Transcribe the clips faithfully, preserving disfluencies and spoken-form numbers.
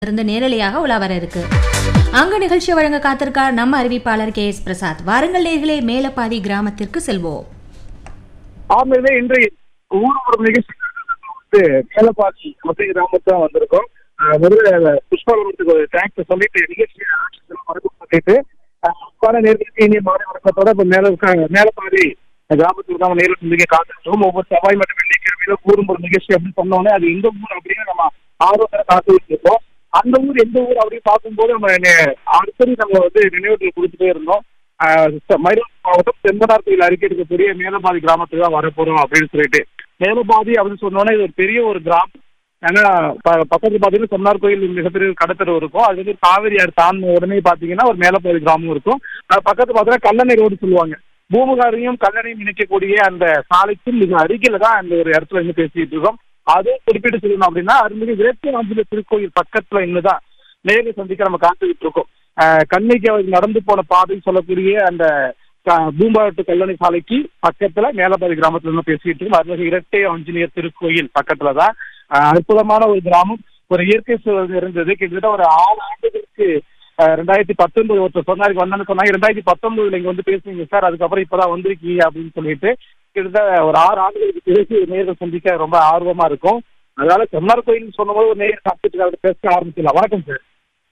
இருந்து நேரலையாக உலா வர இருக்கு. அங்க நிகழ்ச்சி வழங்க காத்திருக்கார் நம்ம அறிவிப்பாளர் கே எஸ் பிரசாத். வாருங்கள் நேர்களே, மேலப்பாதி கிராமத்திற்கு செல்வோம். ஆமாம், இன்றைய ஊர் நிகழ்ச்சி மேலப்பாதி மத்திய கிராமத்துல வந்திருக்கோம். முதல்ல புஷ்பாலத்துக்கு ஒரு தேங்க்ஸ் சொல்லிட்டு நிகழ்ச்சியை சொல்லிட்டு பல நேரத்துக்கு இனிய மாலை வணக்கத்தோட இப்ப மேல மேலப்பாதி கிராமத்துக்கு தான் நேரில் சந்திக்க காத்திருக்கோம். ஒவ்வொரு செவ்வாய் மற்றும் வெள்ளிக்கிழமையில ஊரும் ஒரு நிகழ்ச்சி அப்படின்னு சொன்னோன்னே அது எந்த ஊர் அப்படின்னு நம்ம ஆர்வத்தை காத்து வச்சிருக்கோம். அந்த ஊர் எந்த ஊர் அப்படின்னு பார்க்கும்போது நம்ம அடுத்தது நம்ம வந்து நினைவுகள் கொடுத்துட்டே இருந்தோம். மயிலாடுதுறை மாவட்டம் தென்மனார் கோயில் அருகே இருக்கக்கூடிய மேலப்பாதி கிராமத்துக்கு தான் வரப்போறோம் அப்படின்னு சொல்லிட்டு. மேலப்பாதி அப்படின்னு சொன்னோன்னா இது ஒரு பெரிய ஒரு கிராமம். ஏன்னா பக்கத்துல பாத்தீங்கன்னா தென்மனார் கோயில் மிகப்பெரிய கடத்தரு இருக்கும். அது வந்து காவிரி ஆறு தாண்டின உடனே பாத்தீங்கன்னா ஒரு மேலப்பாதி கிராமம் இருக்கும். பக்கத்துல பாத்தீங்கன்னா கல்லணை ரோடு சொல்லுவாங்க. பூமுகாரையும் கல்லணையும் இணைக்கக்கூடிய அந்த சாலைக்கும் மிக அருகில தான் அந்த ஒரு இடத்துல இருந்து பேசிட்டு இருக்கோம். அது குறிப்பிட்டு சொல்லணும் அப்படின்னா அருள்மிகு விரத்தியாஞ்சலி திருக்கோயில் பக்கத்துல இன்னுதான் நேரில் சந்திக்க நம்ம காத்துக்கிட்டு இருக்கோம். கண்ணைக்கு அவர் நடந்து போன பாதை சொல்லக்கூடிய அந்த பூம்பாட்டு கல்லணை சாலைக்கு பக்கத்துல மேலப்பாதி கிராமத்துல இருந்து பேசிட்டு இருக்கோம். அருள்மிகு இரட்டை ஆஞ்சநேயர் திருக்கோயில் பக்கத்துலதான் அற்புதமான ஒரு கிராமம். ஒரு இயற்கை சூழல் இருந்தது. கிட்டத்தட்ட ஒரு ஆறு ஆண்டுகளுக்கு ரெண்டாயிரத்தி பத்தொன்பது ஒருத்தர் சொன்னாரு வந்தான்னு சொன்னாங்க. ரெண்டாயிரத்தி பத்தொன்பதுல இங்க வந்து பேசுவீங்க சார், அதுக்கப்புறம் இப்பதான் வந்திருக்கீங்க அப்படின்னு சொல்லிட்டு கிட்டத்தட்ட ஒரு ஆறு ஆண்டுகளுக்கு பிறகு நேரில் சந்திக்க ரொம்ப ஆர்வமா இருக்கும். அதனால தென்மனார் கோயில் சொன்னபோது ஒரு நேரில் சாப்பிட்டு பேச ஆரம்பிச்சிடலாம். வணக்கம் சார்.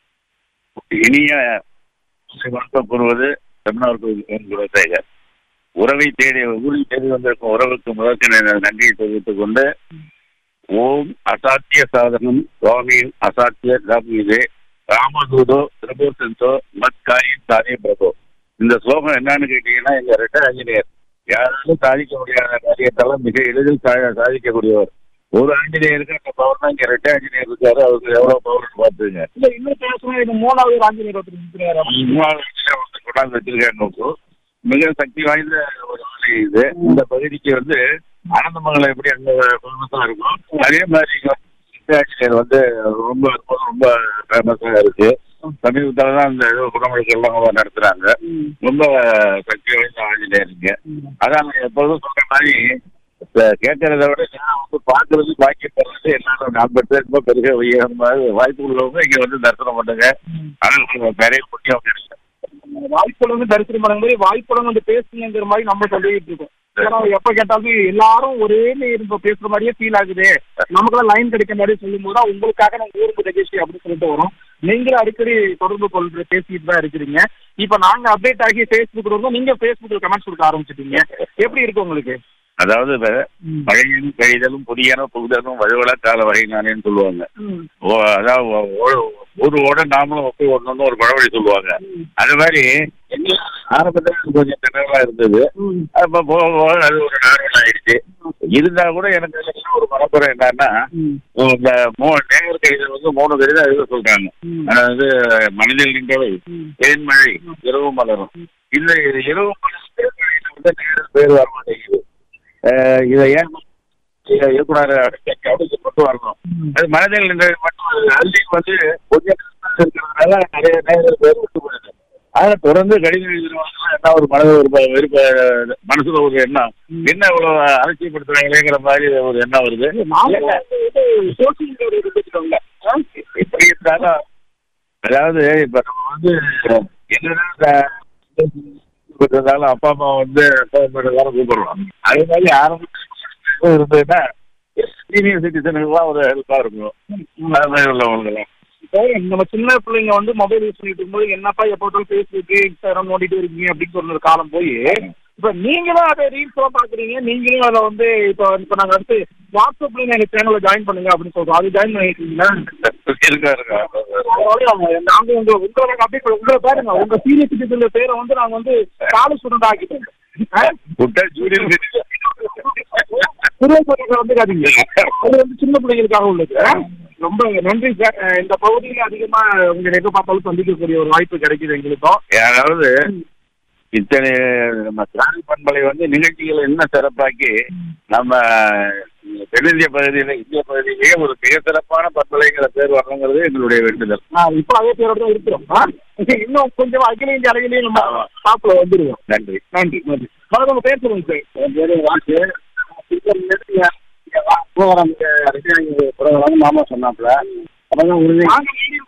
இனிய வணக்கம் கூறுவது தென்மனார் கோயில் குலசேகர். உறவை தேடி ஊரில் தேடி வந்திருக்கும் உறவுக்கு முதற்க நன்றியை தெரிவித்துக் கொண்டு, ஓம் அசாத்திய சாதனம் சுவாமியின் அசாத்திய மீது ராமதூதோ திரபோசந்தோ மத் காரியம் சாதிய பிரபோ. இந்த ஸ்லோகம் என்னன்னு கேட்டீங்கன்னா, எங்க ரெட்டை ஆஞ்சநேயர் யாராலும் சாதிக்க முடியாத காரியத்தெல்லாம் மிக எளிதில் சாதிக்கக்கூடியவர். ஒரு ஆஞ்சநேயருக்கு அந்த பவர் தான் இங்க ரெட்டை ஆஞ்சநேயர் இருக்காரு. அவருக்கு எவ்வளவு பவர் பார்த்துங்க. இல்ல இன்னும் பேசணும், மூணாவது ஆஞ்சநேயர் மூணாவது ஆஞ்சநேயர் வந்து கொண்டாந்து வச்சிருக்காங்க. மிக சக்தி வாய்ந்த ஒரு ஆலை இது. இந்த பகுதிக்கு வந்து ஆனந்தமங்கலம் எப்படி அங்க ஃபேமஸா இருக்கும், அதே மாதிரி ஆஞ்சநேயர் வந்து ரொம்ப ரொம்ப ஃபேமஸா இருக்கு. சமீபத்துல தான் இந்த குடமுழுக்கு எல்லாம் நடத்துறாங்க. ரொம்ப சக்தி வாய்ந்த ஆஞ்சநேயருங்க. அதான் எப்போதும் சொல்ற மாதிரி கேட்கறத விட வந்து பாக்குறது பாக்கியப்படுறது எல்லாரும் நாற்பது ரொம்ப பெருக வாய்ப்பு உள்ளவங்க இங்க வந்து தரிசனம் பண்ணுங்க. ஆனால் நிறைய புண்ணியம் கிடைக்கும். வாய்ப்புல வந்து தரிசனம் பண்ணும்போது வாய்ப்புல வந்து பேசுங்கிற மாதிரி நம்ம சொல்லிட்டு இருக்கோம். எப்ப கேட்டாலும் எல்லாரும் ஒரே இப்ப பேசுற மாதிரியே ஃபீல் ஆகுது, நமக்குலாம் லைன் கிடைக்க மாதிரி சொல்லும் போது உங்களுக்காக நம்ம ஊருக்கு நிகழ்ச்சி அப்படின்னு சொல்லிட்டு வரோம். நீங்களும் அடிக்கடி தொடர்பு கொள்ற பேசிட்டு தான் இருக்கிறீங்க. இப்ப நாங்க அப்டேட் ஆகி பேஸ்புக் வருவோம், நீங்க பேஸ்புக்ல கமெண்ட்ஸ் கொடுக்க ஆரம்பிச்சிட்டீங்க. எப்படி இருக்கு உங்களுக்கு? அதாவது மழையும் கழிதலும் புதியான புகுதலும் வலுவல கால வகை நானேன்னு சொல்லுவாங்க. அதாவது ஒரு ஓட நாமளும் ஒப்பி ஓடணும்னு ஒரு பழமொழி சொல்லுவாங்க. அது மாதிரி ஆரம்பத்துல கொஞ்சம் திணறலா இருந்தது. அப்ப போக போக அது ஒரு நார்மல் ஆயிடுச்சு. இருந்தா கூட எனக்கு ஒரு மனப்புறை என்னன்னா, இந்த நேர் கழிதல் வந்து மூணு பேர் தான் எழுத சொல்றாங்க. அதாவது மனிதல் நின்றவை, தேன்மழை, இரவு மலரும். இந்த இரவு மலர் வந்து நேரில் பேர் வர மாட்டேங்குது. இதை ஏன் இயக்குனர் கொண்டு வரணும். அது மனதில் நின்ற மட்டும் அதுலேயும் வந்து கொஞ்சம் இருக்கிறதுனால நிறைய நேரம் பேர் விட்டு போயிடுது. அதனால தொடர்ந்து கடிதம் எழுதுறவங்க என்ன ஒரு மனதில் ஒரு விருப்ப மனசுல ஒரு எண்ணம், என்ன இவ்வளவு அலட்சியப்படுத்துறாங்களேங்கிற மாதிரி ஒரு எண்ணம் வருது. இப்படி இருந்தாலும் அதாவது இப்ப நம்ம வந்து என்னதான் இருந்தாலும் அப்பா அம்மா வந்து கூப்பிடுறோம். அதே மாதிரி ஆரம்பத்தில் இருந்ததுன்னா சீனியர் சிட்டிசனுக்குலாம் ஒரு ஹெல்ப்பா இருக்கும். அது மாதிரி உள்ளவங்க எல்லாம் இப்போ நம்ம சின்ன பிள்ளைங்க வந்து மொபைல் யூஸ் பண்ணிட்டு இருக்கும்போது என்னப்பா எப்போதும் ஃபேஸ்புக் இன்ஸ்டாகிராம் நோண்டிட்டு இருக்கீங்க அப்படின்னு சொன்ன காலம் போய் இப்ப நீங்களும் அதை ரீல்ஸ் எல்லாம் பாக்குறீங்க. நீங்களும் அதை வந்து இப்போ இப்ப நாங்க அடுத்து வாட்ஸ்அப்ல எங்க சேனல்ல ஜாயின் பண்ணுங்க அப்படின்னு சொல்றோம். அது ஜாயின் பண்ணிருக்கீங்களா? இருக்கா இருக்கா நாங்க உங்க உங்களை அப்படி உங்களை பாருங்க, உங்க சீனியர் சிட்டிசன் பேரை வந்து நாங்க வந்து காலேஜ் ஸ்டூடெண்ட் ஆக்கிட்டோம். வந்துக்காதீங்க, அது வந்து சின்ன பிள்ளைங்களுக்காக உள்ளது. ரொம்ப நன்றி சார். இந்த பகுதியில் அதிகமா உங்க எங்க பார்த்தாலும் சந்திக்கக்கூடிய ஒரு வாய்ப்பு கிடைக்குது எங்களுக்கும். அதாவது இத்தனை நம்ம கிராம பண்பலை வந்து நிகழ்ச்சிகளை என்ன சிறப்பாக்கி நம்ம தென்னிந்திய பகுதியில இந்திய பகுதியிலேயே ஒரு மிக சிறப்பான பண்பலைங்கிற பேர் வரணுங்கிறது எங்களுடைய வேண்டுதல். இப்போ அதே பேரோட தான் இருக்கிறோம். இன்னும் கொஞ்சம் அகில இந்திய அளவிலேயே நம்ம டாப்ல வந்துருவோம். நன்றி நன்றி நன்றி. வணக்கம், பேர் சொல்லுங்க சார். மாமா சொன்னாப்புல அதான்